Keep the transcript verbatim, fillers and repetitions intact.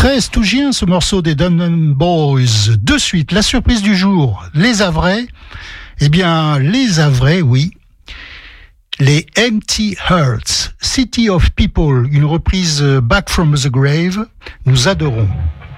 Très stougien ce morceau des Dum Dum Boys. De suite, la surprise du jour, les Havrais. Eh bien, les Havrais, oui. Les Empty Hearts, City of People, une reprise Back from the Grave. Nous adorons.